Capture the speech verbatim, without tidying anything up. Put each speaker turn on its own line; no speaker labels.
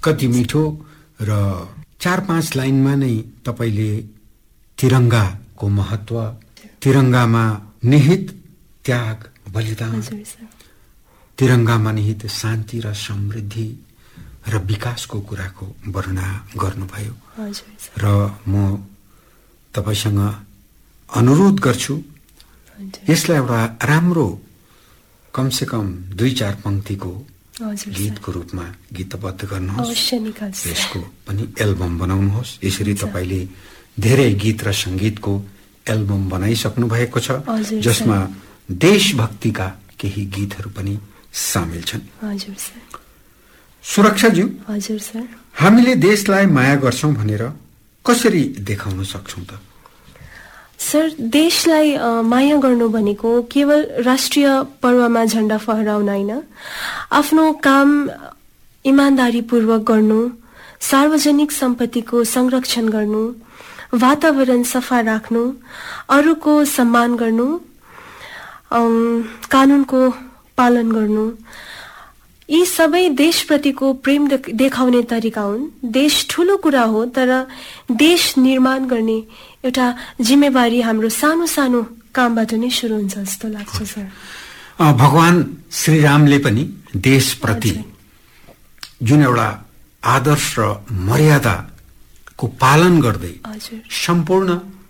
कति मिठो र चार पाँच लाइनमा नै तपाईले तिरंगाको महत्व, तिरंगामा निहित त्याग, बलिदान, तिरंगामा निहित शान्ति र समृद्धि र विकासको कुराको वर्णना गर्नुभयो। र म तपाईसँग अनुरोध गर्छु यसलाई एउटा राम्रो कमसे कम दुई चार पंक्तिको गीतको रूपमा गीतबद्ध गर्नुहोस्। यसको पनि एल्बम बनाउनुहोस्। यसरी तपाईले धेरै गीत र संगीतको एल्बम बनाइसक्नु भएको छ, जसमा देशभक्तिका केही गीतहरू पनि सामेल छन्।
हजुर सर।
सुरक्षाज्यू,
हजुर सर,
हामीले देशलाई माया गर्छौं भनेर कसरी देखाउन सक्छौं त?
सर, देशलाई माया गर्नु भनेको केवल राष्ट्रिय पर्वमा झण्डा फहराउन हैन, आफ्नो काम इमानदारीपूर्वक गर्नु, सार्वजनिक सम्पत्तिको संरक्षण गर्नु, वातावरण सफा राख्नु, अरूको सम्मान गर्नु, कानूनको पालन गर्नु, यी सबै देशप्रतिको प्रेम देखाउने तरिका हुन्। देश ठूलो कुरा हो, तर देश निर्माण गर्ने एउटा जिम्मेवारी हाम्रो सानो सानो कामबाट नै सुरु हुन्छ जस्तो लाग्छ सर।
भगवान श्रीरामले पनि देशप्रति जुन एउटा आदर्श र मर्यादाको पालन गर्दै सम्पूर्ण